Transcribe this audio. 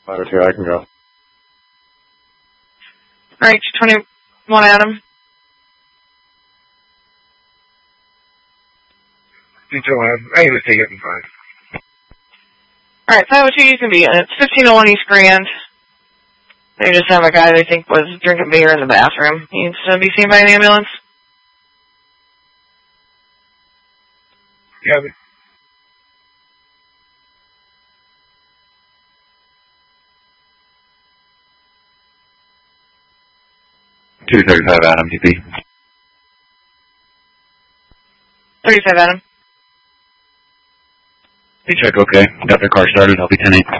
502, I can go. Alright, 21 Adam. Detail Adam. I was taking 5. Alright, 502, you can be in. It's 1501 East Grand. They just have a guy they think was drinking beer in the bathroom. He needs to be seen by an ambulance. Yeah. 235 Adam, TP. 35 Adam. Hey, check, okay. Got their car started. I'll be 10-8.